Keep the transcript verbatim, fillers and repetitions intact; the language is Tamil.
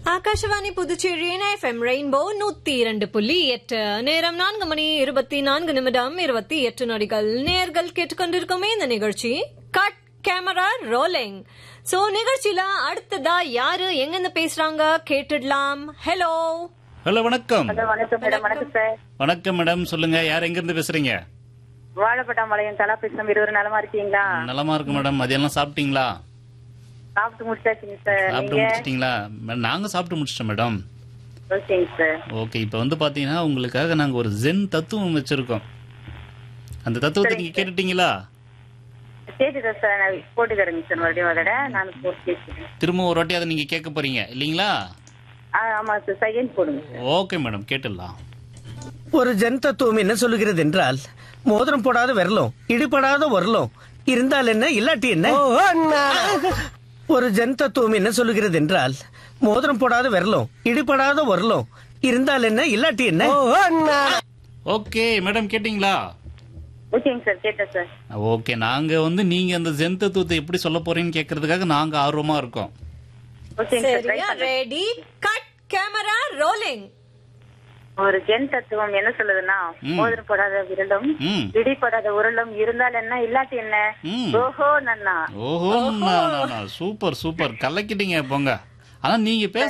ஆகாஷவாணி புதுச்சேரியின் எஃப்எம் ரெயின்போ நூத்தி இரண்டு புள்ளி எட்டு. நேரம் நான்கு மணி இருபத்தி நான்கு நிமிடம் இருபத்தி எட்டு நொடிகள். நேர்கள் கேட்டுக்கொண்டிருக்கோமே இந்த நிகழ்ச்சி கட் கேமரா ரோலிங். சோ நிகழ்ச்சியில அடுத்ததா யாரு எங்கிருந்து பேசுறாங்க கேட்டுடலாம். ஹலோ ஹலோ வணக்கம். வணக்கம் மேடம். வணக்கம் சார். வணக்கம் மேடம், சொல்லுங்க யார் எங்க இருந்து பேசுறீங்க? வாழப்பட்டாம்பாளையம் கலா பேசுறோம். இருவர் நலமா இருக்கீங்களா? நலமா இருக்கு மேடம். மதியம் சாப்பிட்டீங்களா? சாப்பிட்டு முடிச்சாச்சுங்க சார். சாப்பிட்டு முடிச்சிட்டீங்களா? நாங்க சாப்பிட்டு முடிச்சிட்டோம் மேடம். ஓகேங்க சார். ஓகே, இப்போ வந்து பாத்தீங்கன்னா உங்களுக்காக நாங்க ஒரு ஜென் தத்துவம் வச்சிருக்கோம். அந்த தத்துவத்தை நீங்க கேட்டுட்டீங்களா? கேட்டுக்கிறேன் சார். நான் போட்டுக்கிறேங்க சார். மறுபடியும் அதோட நான் போட்டு கேட்கிறேன். திரும்ப ஒரு வாட்டி அதை நீங்க கேட்க போறீங்க இல்லீங்களா? ஆமா சார். செகண்ட் போடுங்க சார். ஓகே மேடம், கேட்டுடலாம். ஒரு ஜென் தத்துவம் என்ன சொல்லுகிறது என்றால், மோதிரம் போடாத விரலும் இடிபடாத உரலும் இருந்தால் என்ன இல்லாட்டி என்ன. ஒரு ஜென் தத்துவம் என்ன சொல்லுகிறது என்றால், மோதிரம் போடாத விரலும் இடிபடாத உரலும் இருந்தால் என்ன இல்லாட்டி என்ன. ஓகே மேடம், கேட்டீங்களா? ஓகேங்க சார். கேட்டேன் சார். ஓகே, நாங்க வந்து நீங்க அந்த ஜென் தத்துவத்தை எப்படி சொல்ல போறீங்கன்னு கேட்கறதுக்காக நாங்க ஆர்வமா இருக்கோம். ஓகேங்க சார். ட்ரை சரியா? பண்ணுங்க. Ready cut camera rolling. ஒரு ஜென் தத்துவம் என்ன சொல்லுதுன்னா, ம். மோதிரம் போடாத விரலும் ம் இடிப்படாத உருளும் இருந்தால் என்ன இல்லாட்டி என்ன. ம். ஓஹோ நன்னா. ஓஹோ, சூப்பர் சூப்பர், கலக்கிட்டீங்க போங்க. ஆனா நீங்க பேச